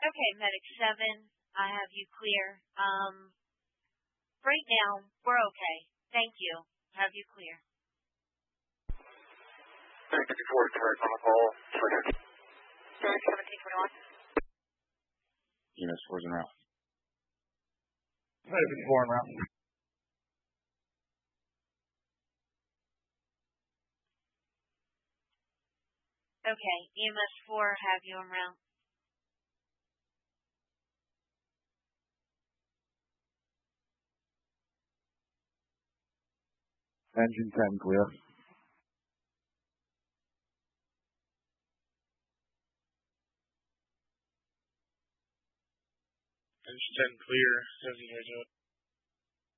Okay, Medic 7, I have you clear. Right now, we're okay. Thank you. Have you clear. Medic 54, correct on the call. Medic 1721. Unit 4's en route. Medic 54 en route. Okay, EMS 4, have you en route. Engine 10 clear. Engine 10 clear, 17 right to it.